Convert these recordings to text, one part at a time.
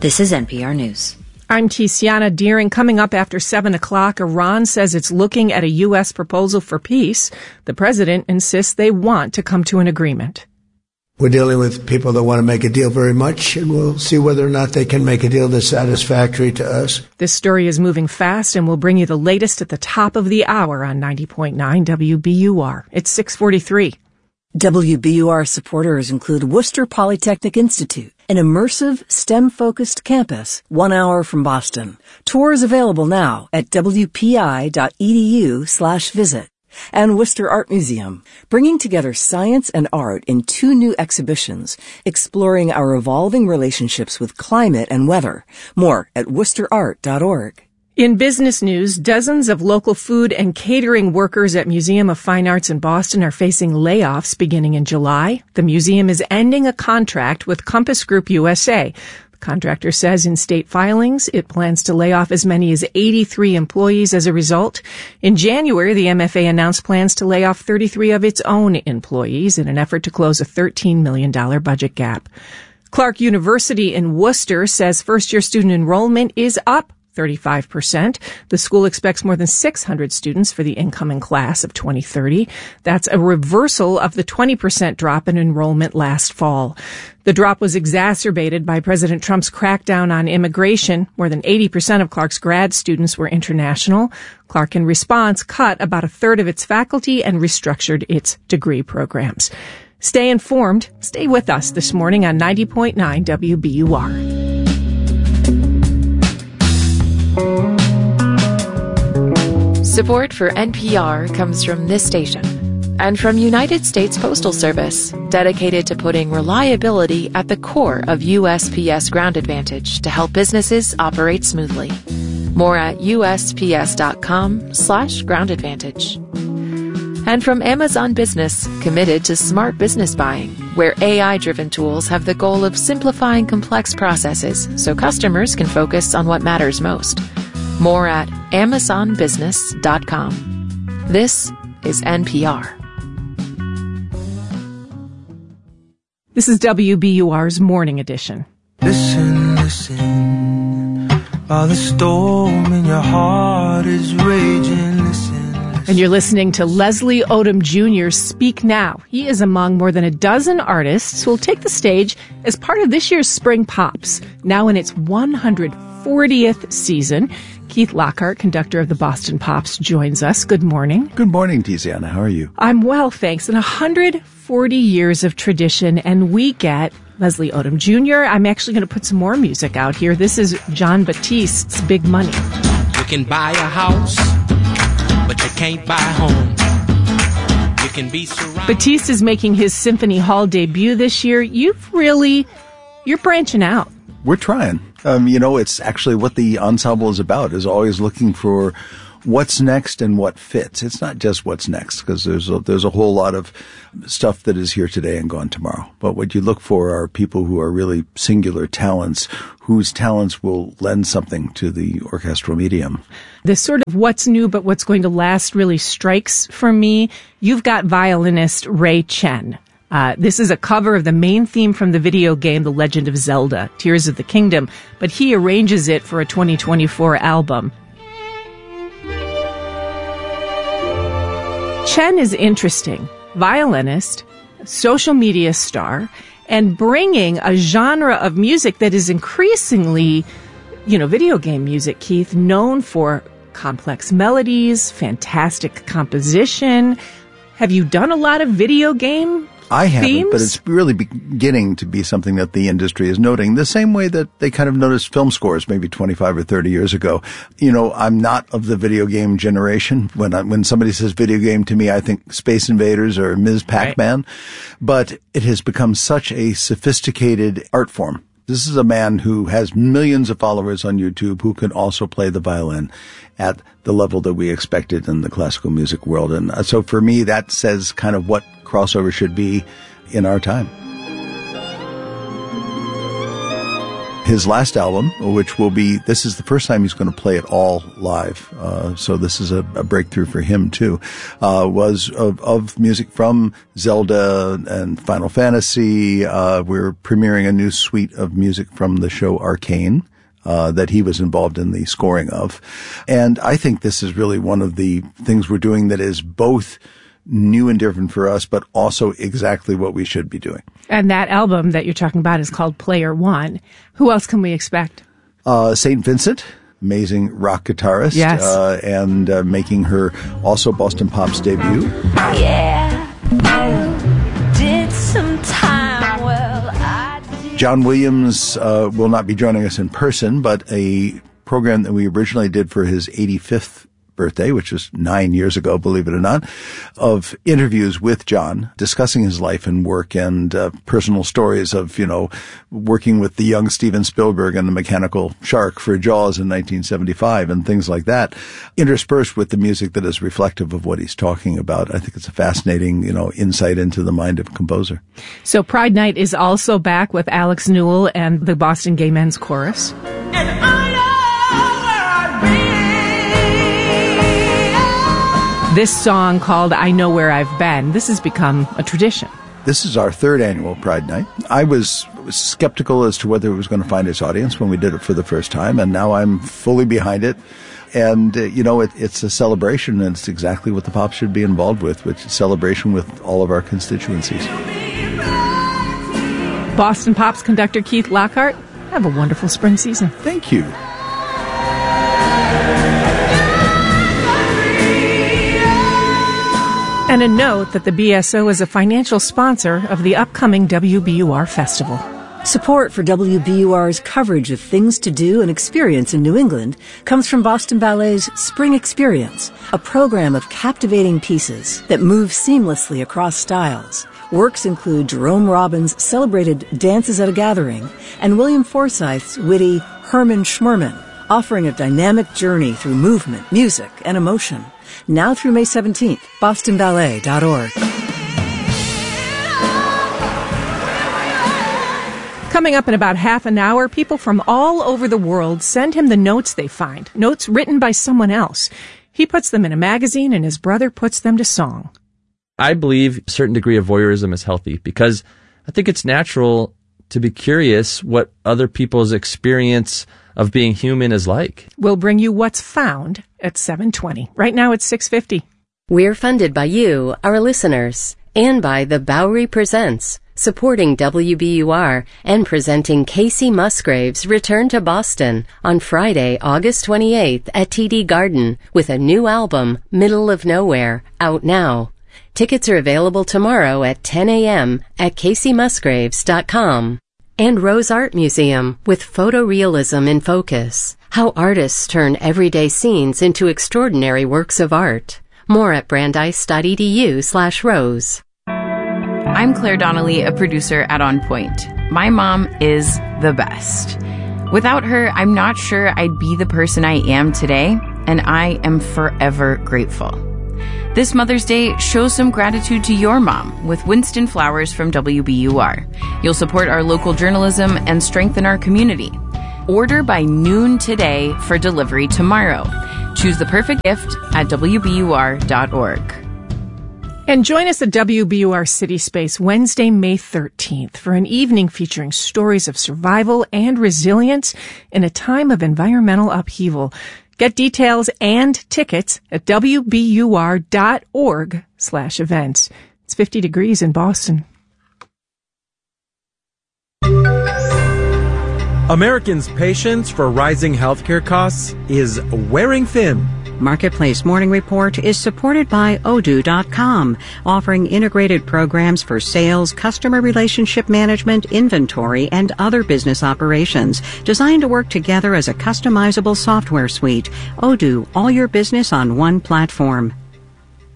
This is NPR News. I'm Tiziana Deering. Coming up after 7 o'clock, Iran says it's looking at a U.S. proposal for peace. The president insists they want to come to an agreement. We're dealing with people that want to make a deal very much, and we'll see whether or not they can make a deal that's satisfactory to us. This story is moving fast, and we'll bring you the latest at the top of the hour on 90.9 WBUR. It's 6:43. WBUR supporters include Worcester Polytechnic Institute, an immersive, STEM-focused campus 1 hour from Boston. Tours available now at wpi.edu/visit. And Worcester Art Museum, bringing together science and art in 2 new exhibitions, exploring our evolving relationships with climate and weather. More at worcesterart.org. In business news, dozens of local food and catering workers at Museum of Fine Arts in Boston are facing layoffs beginning in July. The museum is ending a contract with Compass Group USA. The contractor says in state filings it plans to lay off as many as 83 employees as a result. In January, the MFA announced plans to lay off 33 of its own employees in an effort to close a $13 million budget gap. Clark University in Worcester says first-year student enrollment is up 35%. The school expects more than 600 students for the incoming class of 2030. That's a reversal of the 20% drop in enrollment last fall. The drop was exacerbated by President Trump's crackdown on immigration. More than 80% of Clark's grad students were international. Clark, in response, cut about a third of its faculty and restructured its degree programs. Stay informed. Stay with us this morning on 90.9 WBUR. Support for NPR comes from this station and from United States Postal Service, dedicated to putting reliability at the core of USPS Ground Advantage to help businesses operate smoothly. More at USPS.com/Ground Advantage. And from Amazon Business, committed to smart business buying, where AI-driven tools have the goal of simplifying complex processes so customers can focus on what matters most. More at AmazonBusiness.com. This is NPR. This is WBUR's Morning Edition. Listen, listen, while the storm in your heart is raging, listen. And you're listening to Leslie Odom Jr. Speak Now. He is among more than a dozen artists who will take the stage as part of this year's Spring Pops, now in its 140th season. Keith Lockhart, conductor of the Boston Pops, joins us. Good morning. Good morning, Tiziana. How are you? I'm well, thanks. And 140 years of tradition, and we get Leslie Odom Jr. I'm actually going to put some more music out here. This is Jon Batiste's Big Money. You can buy a house, but you can't buy a home. You can be surrounded. Batiste is making his Symphony Hall debut this year. You're branching out. We're trying. It's actually what the ensemble is about, is always looking for what's next and what fits. It's not just what's next, because there's a whole lot of stuff that is here today and gone tomorrow. But what you look for are people who are really singular talents, whose talents will lend something to the orchestral medium. This sort of what's new but what's going to last really strikes for me. You've got violinist Ray Chen. This is a cover of the main theme from the video game The Legend of Zelda, Tears of the Kingdom, but he arranges it for a 2024 album. Chen is interesting. Violinist, social media star, and bringing a genre of music that is increasingly, video game music, Keith, known for complex melodies, fantastic composition. Have you done a lot of video game I haven't, themes? but it's really beginning to be something that the industry is noting, the same way that they kind of noticed film scores maybe 25 or 30 years ago. I'm not of the video game generation. When somebody says video game to me, I think Space Invaders or Ms. Pac-Man. Right. But it has become such a sophisticated art form. This is a man who has millions of followers on YouTube who can also play the violin at the level that we expected in the classical music world. And so for me, that says kind of what crossover should be in our time. His last album, which this is the first time he's going to play it all live. So this is a breakthrough for him too, was of music from Zelda and Final Fantasy. We're premiering a new suite of music from the show Arcane, that he was involved in the scoring of. And I think this is really one of the things we're doing that is both new and different for us, but also exactly what we should be doing. And that album that you're talking about is called Player One. Who else can we expect? St. Vincent, amazing rock guitarist. Yes. And making her also Boston Pop's debut. Yeah, you did some time, well, I did. John Williams will not be joining us in person, but a program that we originally did for his 85th birthday, which was 9 years ago, believe it or not, of interviews with John, discussing his life and work and personal stories of, working with the young Steven Spielberg and the Mechanical Shark for Jaws in 1975 and things like that, interspersed with the music that is reflective of what he's talking about. I think it's a fascinating, insight into the mind of a composer. So Pride Night is also back with Alex Newell and the Boston Gay Men's Chorus. And I know where I'd be. This song called I Know Where I've Been, this has become a tradition. This is our third annual Pride Night. I was skeptical as to whether it was going to find its audience when we did it for the first time, and now I'm fully behind it. And, it's a celebration, and it's exactly what the Pops should be involved with, which is celebration with all of our constituencies. Boston Pops conductor Keith Lockhart, have a wonderful spring season. Thank you. And a note that the BSO is a financial sponsor of the upcoming WBUR Festival. Support for WBUR's coverage of things to do and experience in New England comes from Boston Ballet's Spring Experience, a program of captivating pieces that move seamlessly across styles. Works include Jerome Robbins' celebrated Dances at a Gathering and William Forsythe's witty Herman Schmerman, offering a dynamic journey through movement, music, and emotion. Now through May 17th, bostonballet.org. Coming up in about half an hour, people from all over the world send him the notes they find, notes written by someone else. He puts them in a magazine and his brother puts them to song. I believe a certain degree of voyeurism is healthy because I think it's natural to be curious what other people's experience of being human is like. We'll bring you what's found at 7:20. Right now it's 6:50. We're funded by you, our listeners, and by the Bowery Presents, supporting WBUR and presenting Casey Musgrave's Return to Boston on Friday, August 28th at TD Garden with a new album, Middle of Nowhere, out now. Tickets are available tomorrow at 10 a.m. at CaseyMusgraves.com. And Rose Art Museum with photorealism in focus. How artists turn everyday scenes into extraordinary works of art. More at brandeis.edu/rose. I'm Claire Donnelly, a producer at On Point. My mom is the best. Without her, I'm not sure I'd be the person I am today, and I am forever grateful. This Mother's Day, show some gratitude to your mom with Winston Flowers from WBUR. You'll support our local journalism and strengthen our community. Order by noon today for delivery tomorrow. Choose the perfect gift at WBUR.org. And join us at WBUR City Space Wednesday, May 13th for an evening featuring stories of survival and resilience in a time of environmental upheaval. Get details and tickets at WBUR.org/events. It's 50 degrees in Boston. Americans' patience for rising healthcare costs is wearing thin. Marketplace Morning Report is supported by Odoo.com, offering integrated programs for sales, customer relationship management, inventory, and other business operations, designed to work together as a customizable software suite. Odoo, all your business on one platform.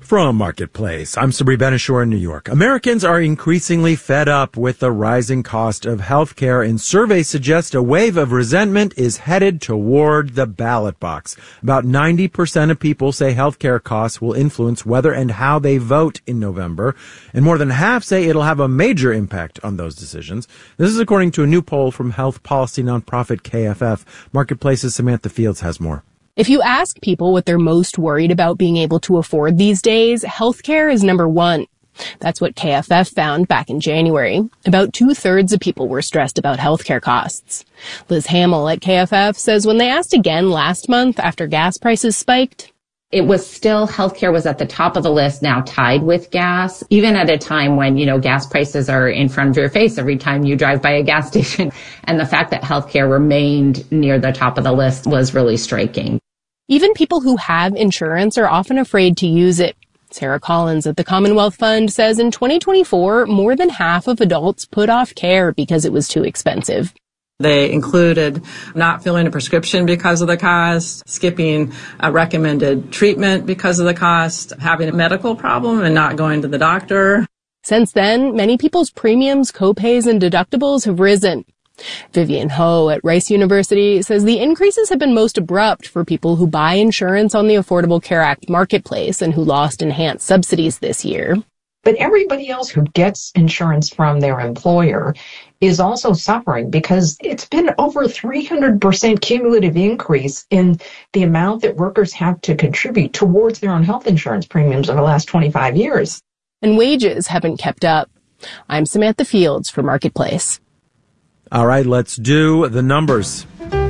From Marketplace, I'm Sabri Ben-Achour in New York. Americans are increasingly fed up with the rising cost of healthcare, and surveys suggest a wave of resentment is headed toward the ballot box. About 90% of people say healthcare costs will influence whether and how they vote in November, and more than half say it'll have a major impact on those decisions. This is according to a new poll from health policy nonprofit KFF. Marketplace's Samantha Fields has more. If you ask people what they're most worried about being able to afford these days, healthcare is number one. That's what KFF found back in January. About 2/3 of people were stressed about healthcare costs. Liz Hamill at KFF says when they asked again last month after gas prices spiked, it was still, healthcare was at the top of the list, now tied with gas, even at a time when, gas prices are in front of your face every time you drive by a gas station. And the fact that healthcare remained near the top of the list was really striking. Even people who have insurance are often afraid to use it. Sarah Collins at the Commonwealth Fund says in 2024, more than half of adults put off care because it was too expensive. They included not filling a prescription because of the cost, skipping a recommended treatment because of the cost, having a medical problem and not going to the doctor. Since then, many people's premiums, copays, and deductibles have risen. Vivian Ho at Rice University says the increases have been most abrupt for people who buy insurance on the Affordable Care Act marketplace and who lost enhanced subsidies this year. But everybody else who gets insurance from their employer is also suffering because it's been over 300% cumulative increase in the amount that workers have to contribute towards their own health insurance premiums over the last 25 years. And wages haven't kept up. I'm Samantha Fields for Marketplace. All right, let's do the numbers.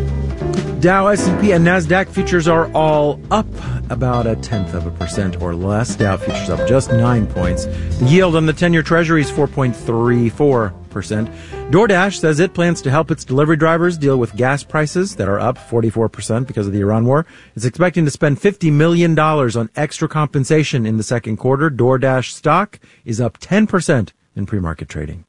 Dow, S&P, and NASDAQ futures are all up about 0.1% or less. Dow futures up just 9 points. The yield on the 10-year Treasury is 4.34%. DoorDash says it plans to help its delivery drivers deal with gas prices that are up 44% because of the Iran war. It's expecting to spend $50 million on extra compensation in the second quarter. DoorDash stock is up 10% in pre-market trading.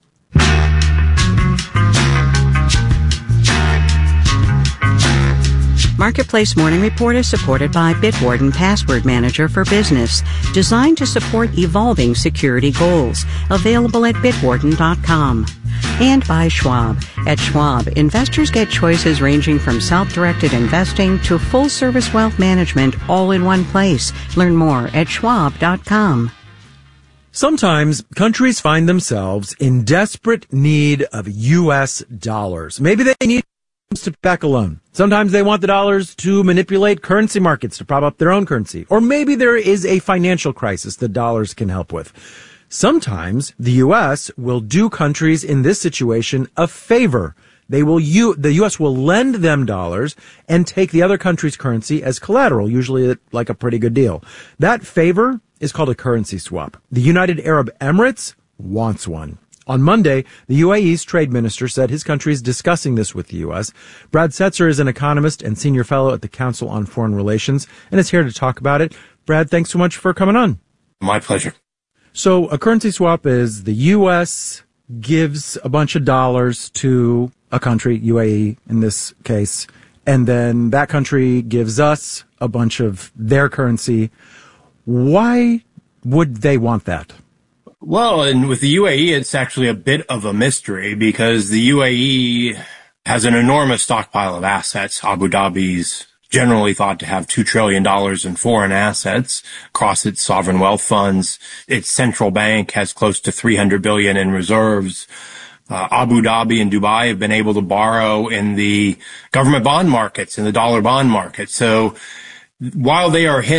Marketplace Morning Report is supported by Bitwarden Password Manager for Business, designed to support evolving security goals. Available at bitwarden.com. And by Schwab. At Schwab, investors get choices ranging from self-directed investing to full-service wealth management all in one place. Learn more at schwab.com. Sometimes countries find themselves in desperate need of U.S. dollars. Maybe they need to back a loan. Sometimes they want the dollars to manipulate currency markets to prop up their own currency. Or maybe there is a financial crisis that dollars can help with. Sometimes the U.S. will do countries in this situation a favor. The U.S. will lend them dollars and take the other country's currency as collateral, usually like a pretty good deal. That favor is called a currency swap. The United Arab Emirates wants one. On Monday, the UAE's trade minister said his country is discussing this with the U.S. Brad Setzer is an economist and senior fellow at the Council on Foreign Relations and is here to talk about it. Brad, thanks so much for coming on. My pleasure. So a currency swap is the U.S. gives a bunch of dollars to a country, UAE in this case, and then that country gives us a bunch of their currency. Why would they want that? Well, and with the UAE, it's actually a bit of a mystery because the UAE has an enormous stockpile of assets. Abu Dhabi's generally thought to have $2 trillion in foreign assets across its sovereign wealth funds. Its central bank has close to $300 billion in reserves. Abu Dhabi and Dubai have been able to borrow in the government bond markets, in the dollar bond market. So while they are hit